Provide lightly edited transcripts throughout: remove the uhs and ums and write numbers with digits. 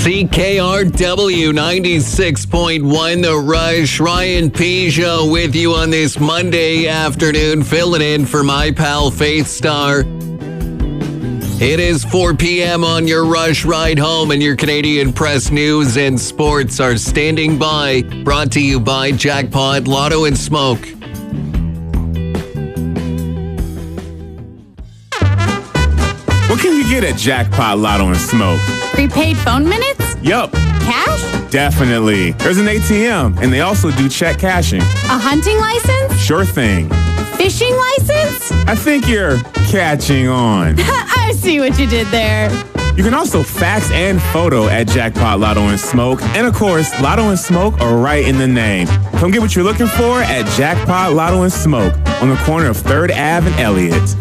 CKRW 96.1 The Rush. Ryan Peugeot with you on this Monday afternoon, filling in for my pal Faith Star. It is 4 p.m. on your Rush ride home, and your Canadian Press news and sports are standing by. Brought to you by Jackpot Lotto and Smoke. What can you get at Jackpot Lotto and Smoke? Prepaid phone minutes? Yup. Cash? Definitely. There's an ATM, and they also do check cashing. A hunting license? Sure thing. Fishing license? I think you're catching on. I see what you did there. You can also fax and photo at Jackpot Lotto and Smoke. And of course, Lotto and Smoke are right in the name. Come get what you're looking for at Jackpot Lotto and Smoke on the corner of 3rd Ave and Elliott.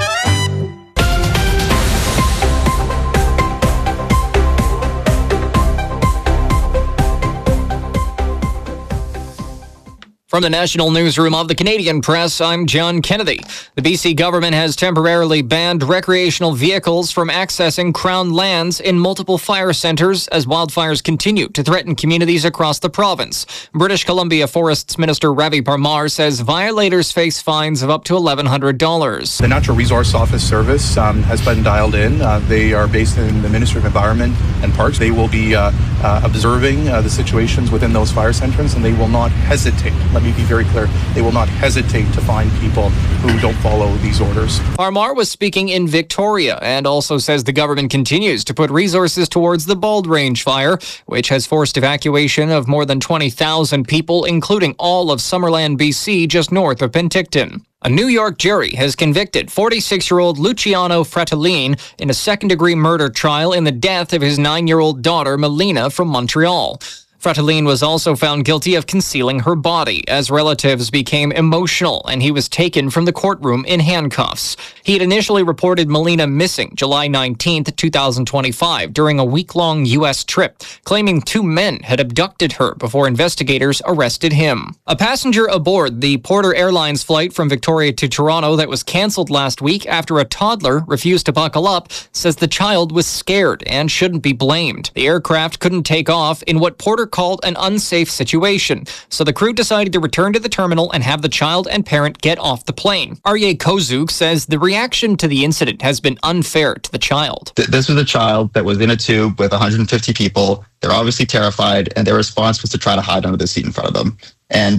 From the National Newsroom of the Canadian Press, I'm John Kennedy. The BC government has temporarily banned recreational vehicles from accessing Crown lands in multiple fire centres as wildfires continue to threaten communities across the province. British Columbia Forests Minister Ravi Parmar says violators face fines of up to $1,100. The Natural Resource Office Service has been dialed in. They are based in the Ministry of Environment and Parks. They will be observing the situations within those fire centres, and they will not hesitate. Let me be very clear. They will not hesitate to find people who don't follow these orders. Parmar was speaking in Victoria and also says the government continues to put resources towards the Bald Range fire, which has forced evacuation of more than 20,000 people, including all of Summerland, BC, just north of Penticton. A New York jury has convicted 46-year-old Luciano Fratellin in a second-degree murder trial in the death of his 9-year-old daughter, Melina, from Montreal. Fratellin was also found guilty of concealing her body as relatives became emotional and he was taken from the courtroom in handcuffs. He had initially reported Melina missing July 19, 2025 during a week-long U.S. trip, claiming 2 men had abducted her before investigators arrested him. A passenger aboard the Porter Airlines flight from Victoria to Toronto that was canceled last week after a toddler refused to buckle up says the child was scared and shouldn't be blamed. The aircraft couldn't take off in what Porter called an unsafe situation, so the crew decided to return to the terminal and have the child and parent get off the plane. Aryeh Kozuk says the reaction to the incident has been unfair to the child. This was a child that was in a tube with 150 people. They're obviously terrified, and their response was to try to hide under the seat in front of them. And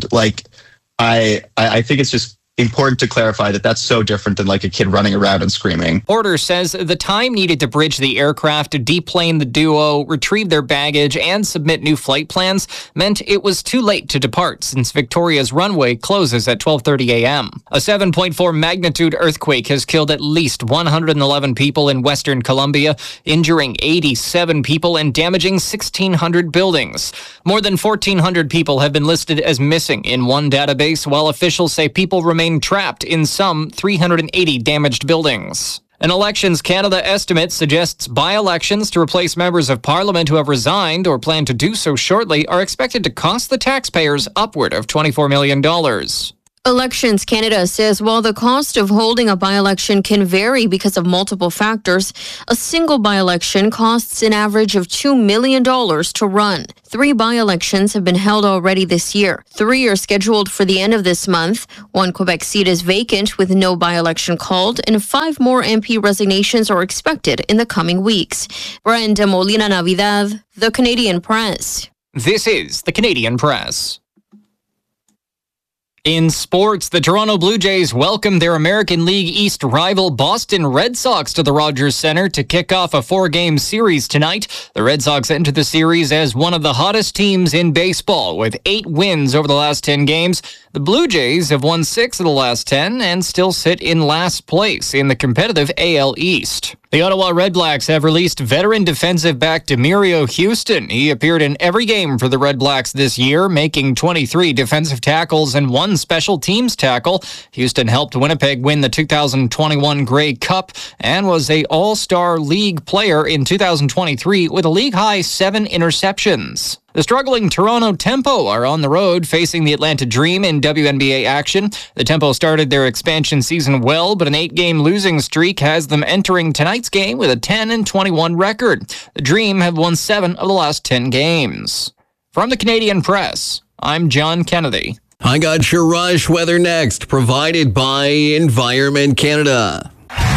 I think it's just important to clarify that that's so different than like a kid running around and screaming. Porter says the time needed to bridge the aircraft to deplane the duo, retrieve their baggage, and submit new flight plans meant it was too late to depart since Victoria's runway closes at 12:30 a.m. A 7.4 magnitude earthquake has killed at least 111 people in Western Colombia, injuring 87 people and damaging 1,600 buildings. More than 1,400 people have been listed as missing in one database, while officials say people remain trapped in some 380 damaged buildings. An Elections Canada estimate suggests by-elections to replace members of Parliament who have resigned or plan to do so shortly are expected to cost the taxpayers upward of $24 million. Elections Canada says while the cost of holding a by-election can vary because of multiple factors, a single by-election costs an average of $2 million to run. 3 by-elections have been held already this year. 3 are scheduled for the end of this month. 1 Quebec seat is vacant with no by-election called, and 5 more MP resignations are expected in the coming weeks. Brenda Molina Navidad, The Canadian Press. This is The Canadian Press. In sports, the Toronto Blue Jays welcomed their American League East rival Boston Red Sox to the Rogers Centre to kick off a 4-game series tonight. The Red Sox enter the series as one of the hottest teams in baseball with 8 wins over the last 10 games. The Blue Jays have won 6 of the last 10 and still sit in last place in the competitive AL East. The Ottawa Redblacks have released veteran defensive back Demerio Houston. He appeared in every game for the Redblacks this year, making 23 defensive tackles and 1 special teams tackle. Houston helped Winnipeg win the 2021 Grey Cup and was an All-Star League player in 2023 with a league-high 7 interceptions. The struggling Toronto Tempo are on the road facing the Atlanta Dream in WNBA action. The Tempo started their expansion season well, but an 8-game losing streak has them entering tonight's game with a 10-21 record. The Dream have won 7 of the last 10 games. From the Canadian Press, I'm John Kennedy. I got your Rush weather next, provided by Environment Canada.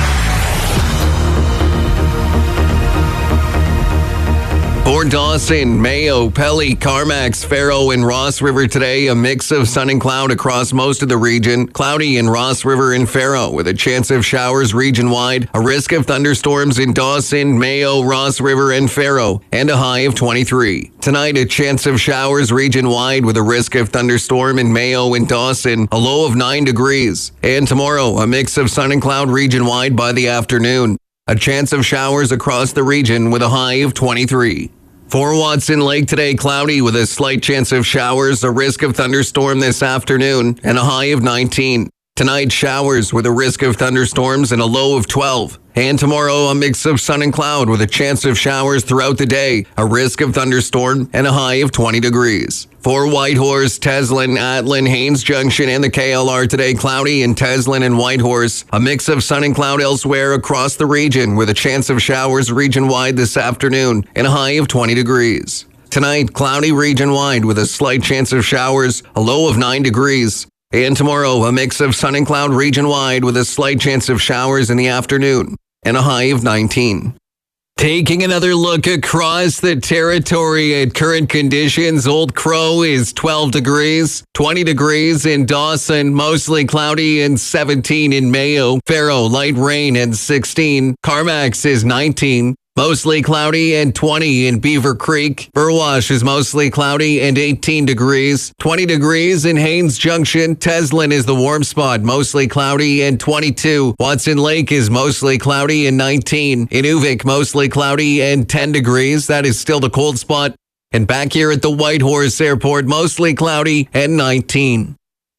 For Dawson, Mayo, Pelly, Carmax, Faro, and Ross River today, a mix of sun and cloud across most of the region. Cloudy in Ross River and Faro with a chance of showers region-wide. A risk of thunderstorms in Dawson, Mayo, Ross River, and Faro, and a high of 23. Tonight, a chance of showers region-wide with a risk of thunderstorm in Mayo and Dawson, a low of 9 degrees. And tomorrow, a mix of sun and cloud region-wide by the afternoon. A chance of showers across the region with a high of 23. For Watson Lake today, cloudy with a slight chance of showers, a risk of thunderstorm this afternoon, and a high of 19. Tonight, showers with a risk of thunderstorms and a low of 12. And tomorrow, a mix of sun and cloud with a chance of showers throughout the day, a risk of thunderstorm, and a high of 20 degrees. For Whitehorse, Teslin, Atlin, Haines Junction, and the KLR today, cloudy in Teslin and Whitehorse. A mix of sun and cloud elsewhere across the region with a chance of showers region-wide this afternoon and a high of 20 degrees. Tonight, cloudy region-wide with a slight chance of showers, a low of 9 degrees. And tomorrow, a mix of sun and cloud region-wide with a slight chance of showers in the afternoon and a high of 19. Taking another look across the territory at current conditions, Old Crow is 12 degrees, 20 degrees in Dawson, mostly cloudy, and 17 in Mayo. Faro, light rain, and 16. Carmax is 19. Mostly cloudy and 20 in Beaver Creek. Burwash is mostly cloudy and 18 degrees. 20 degrees in Haines Junction. Teslin is the warm spot, mostly cloudy and 22. Watson Lake is mostly cloudy and 19. Inuvik, mostly cloudy and 10 degrees. That is still the cold spot. And back here at the Whitehorse Airport, mostly cloudy and 19.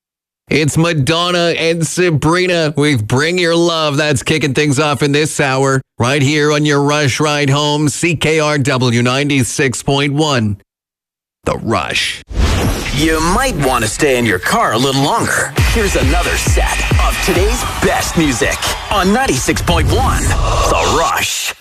It's Madonna and Sabrina with Bring Your Love. That's kicking things off in this hour, right here on your Rush Ride Home, CKRW 96.1. The Rush. You might want to stay in your car a little longer. Here's another set of today's best music on 96.1. The Rush.